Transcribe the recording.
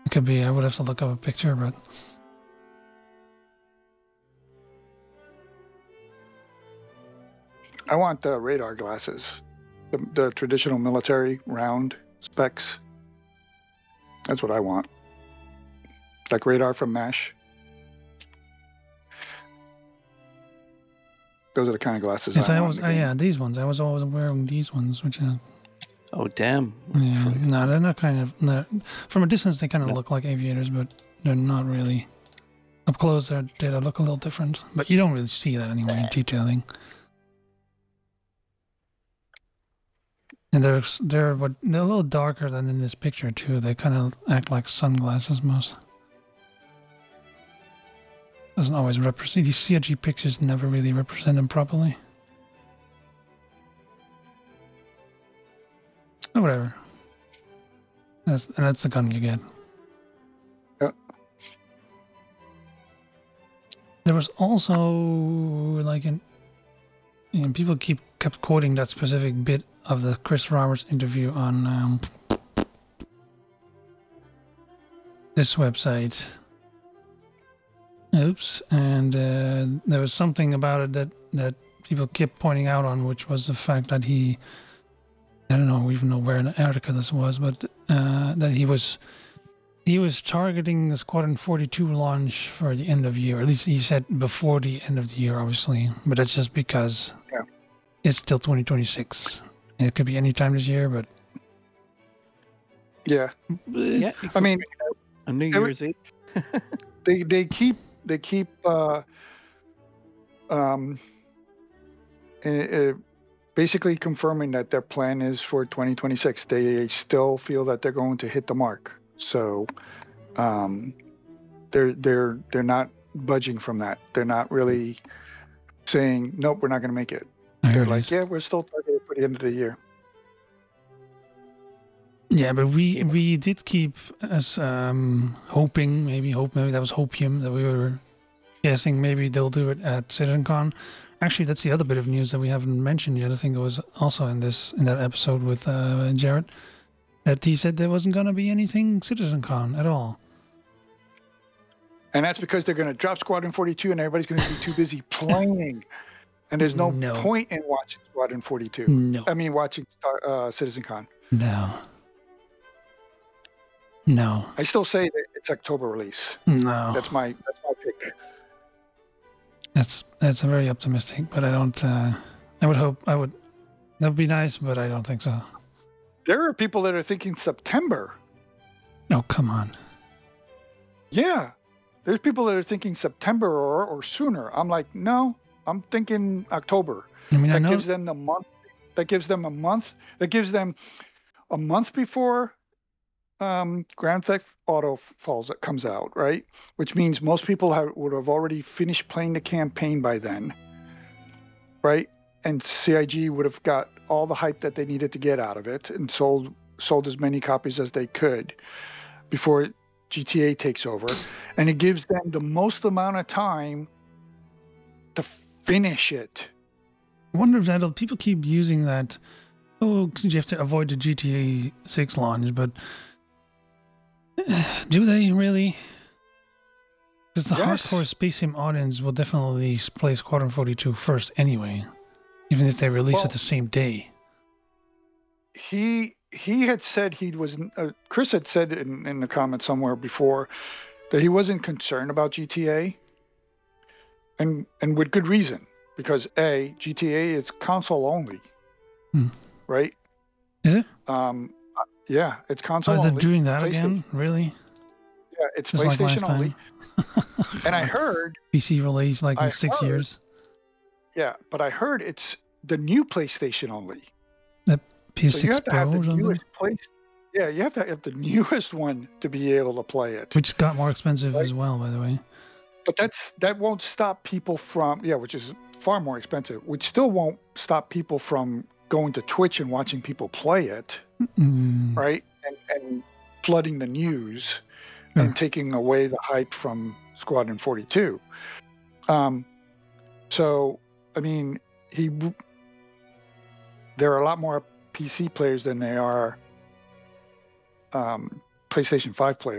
It could be. I would have to look up a picture, but I want the radar glasses, the traditional military round specs. That's what I want. Like radar from MASH. Those are the kind of glasses yes, I want. yeah, these ones. I was always wearing these ones, which Oh, damn. yeah, no, they're not from a distance, they kind of look like aviators, but they're not really. Up close, they look a little different, but you don't really see that anyway in detailing. And they're a little darker than in this picture too. They kind of act like sunglasses most. Doesn't always represent. These CRG pictures never really represent them properly. Oh, whatever. That's the gun you get. Yep. There was also like people kept quoting that specific bit of the Chris Roberts interview on this website. Oops, and there was something about it that people kept pointing out on, which was the fact that I don't know even know where in the article this was, but that he was targeting the Squadron 42 launch for the end of year. At least he said before the end of the year, obviously. But that's just because it's still 2026. And it could be any time this year, but yeah. I mean, on New Year's Eve. they keep basically confirming that their plan is for 2026. They still feel that they're going to hit the mark. So they're not budging from that. They're not really saying, nope, we're not going to make it. They're like, yeah, we're still targeted for the end of the year. Yeah, but we did keep us hoping, maybe that was hopium, that we were guessing maybe they'll do it at CitizenCon. Actually, that's the other bit of news that we haven't mentioned yet. I think it was also in that episode with Jared, that he said there wasn't going to be anything CitizenCon at all. And that's because they're going to drop Squadron 42 and everybody's going to be too busy playing. And there's no point in watching Squadron 42. No. I mean, watching CitizenCon. No. I still say that it's October release. No. That's my pick. That's very optimistic, but I don't. I would hope. That would be nice, but I don't think so. There are people that are thinking September. Oh, come on. Yeah, there's people that are thinking September or sooner. I'm like, no, I'm thinking October. I mean, that gives them the month. That gives them a month. That gives them a month before Grand Theft Auto comes out, right? Which means most people would have already finished playing the campaign by then, right? And CIG would have got all the hype that they needed to get out of it and sold as many copies as they could before GTA takes over. And it gives them the most amount of time to finish it. I wonder if people keep using that. Oh, because you have to avoid the GTA 6 launch, but do they really? Because the hardcore Space Sim audience will definitely play Squadron 42 first anyway, even if they release it the same day. He had said Chris had said in the comments somewhere before that he wasn't concerned about GTA, and with good reason, because GTA is console only, right? Is it? Yeah, it's console only. They're doing that again? Really? Yeah, it's just PlayStation like only. And I heard PC release in 6 years. Yeah, but I heard it's the new PlayStation only. The PS6 so you have to Pro have the or something? newest Yeah, you have to have the newest one to be able to play it. Which got more expensive as well, by the way. But that won't stop people from which is far more expensive. Which still won't stop people from going to Twitch and watching people play it, right? And flooding the news and taking away the hype from Squadron 42. So, I mean, there are a lot more PC players than there are PlayStation 5 players.